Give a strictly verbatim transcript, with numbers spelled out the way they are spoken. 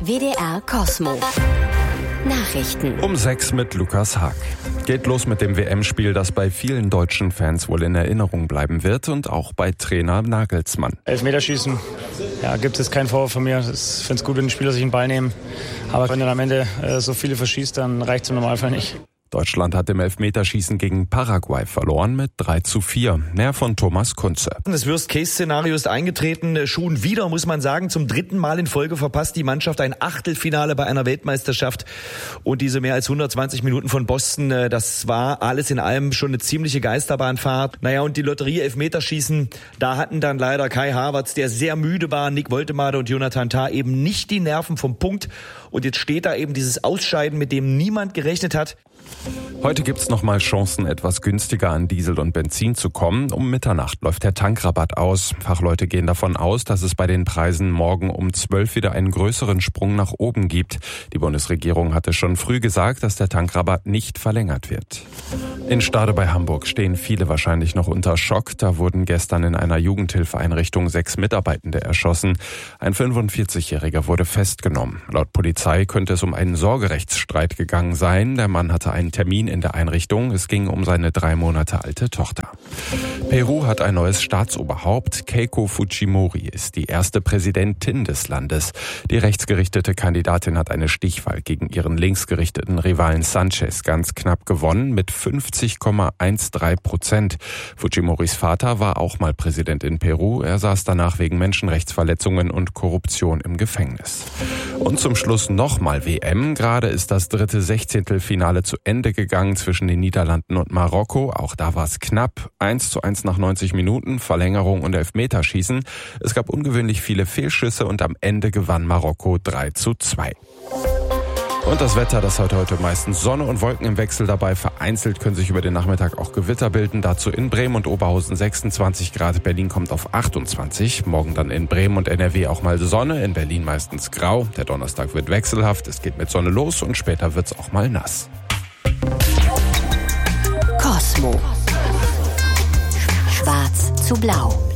W D R Cosmo. Nachrichten. Um sechs mit Lukas Haag. Geht los mit dem W M-Spiel, das bei vielen deutschen Fans wohl in Erinnerung bleiben wird und auch bei Trainer Nagelsmann. Elfmeterschießen, ja, gibt es keinen Vorwurf von mir. Ich finde es gut, wenn die Spieler sich den Ball nehmen. Aber wenn du am Ende äh, so viele verschießt, dann reicht es im Normalfall nicht. Deutschland hat im Elfmeterschießen gegen Paraguay verloren mit drei zu vier. Mehr von Thomas Kunze. Das Worst-Case-Szenario ist eingetreten. Schon wieder, muss man sagen, zum dritten Mal in Folge verpasst die Mannschaft ein Achtelfinale bei einer Weltmeisterschaft. Und diese mehr als hundertzwanzig Minuten von Boston, das war alles in allem schon eine ziemliche Geisterbahnfahrt. Naja, und die Lotterie Elfmeterschießen, da hatten dann leider Kai Havertz, der sehr müde war, Nick Woltemade und Jonathan Tah eben nicht die Nerven vom Punkt. Und jetzt steht da eben dieses Ausscheiden, mit dem niemand gerechnet hat. Heute gibt's noch mal Chancen, etwas günstiger an Diesel und Benzin zu kommen. Um Mitternacht läuft der Tankrabatt aus. Fachleute gehen davon aus, dass es bei den Preisen morgen um zwölf wieder einen größeren Sprung nach oben gibt. Die Bundesregierung hatte schon früh gesagt, dass der Tankrabatt nicht verlängert wird. In Stade bei Hamburg stehen viele wahrscheinlich noch unter Schock. Da wurden gestern in einer Jugendhilfeeinrichtung sechs Mitarbeitende erschossen. Ein fünfundvierzigjähriger wurde festgenommen. Laut Polizei könnte es um einen Sorgerechtsstreit gegangen sein. Der Mann hatte einen Termin in der Einrichtung. Es ging um seine drei Monate alte Tochter. Peru hat ein neues Staatsoberhaupt. Keiko Fujimori ist die erste Präsidentin des Landes. Die rechtsgerichtete Kandidatin hat eine Stichwahl gegen ihren linksgerichteten Rivalen Sanchez ganz knapp gewonnen mit fünfzig Komma dreizehn Prozent. Fujimoris Vater war auch mal Präsident in Peru. Er saß danach wegen Menschenrechtsverletzungen und Korruption im Gefängnis. Und zum Schluss nochmal W M. Gerade ist das dritte Sechzehntelfinale zu Ende gegangen zwischen den Niederlanden und Marokko. Auch da war es knapp. eins zu eins nach neunzig Minuten, Verlängerung und Elfmeterschießen. Es gab ungewöhnlich viele Fehlschüsse und am Ende gewann Marokko drei zu zwei. Und das Wetter, das hat heute meistens Sonne und Wolken im Wechsel dabei. Vereinzelt können sich über den Nachmittag auch Gewitter bilden. Dazu in Bremen und Oberhausen sechsundzwanzig Grad. Berlin kommt auf achtundzwanzig. Morgen dann in Bremen und N R W auch mal Sonne. In Berlin meistens grau. Der Donnerstag wird wechselhaft. Es geht mit Sonne los und später wird's auch mal nass. Cosmo. Schwarz zu blau.